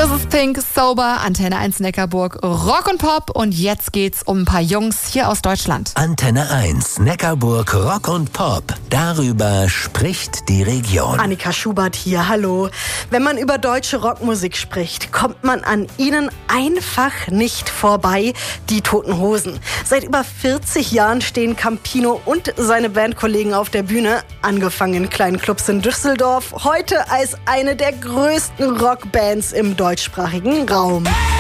Das ist Pink, Sober, Antenne 1 Neckarburg, Rock und Pop. Und jetzt geht's um ein paar Jungs hier aus Deutschland. Antenne 1 Neckarburg, Rock und Pop. Darüber spricht die Region. Annika Schubert hier, hallo. Wenn man über deutsche Rockmusik spricht, kommt man an ihnen einfach nicht vorbei, die Toten Hosen. Seit über 40 Jahren stehen Campino und seine Bandkollegen auf der Bühne, angefangen in kleinen Clubs in Düsseldorf, heute als eine der größten Rockbands im deutschsprachigen Raum.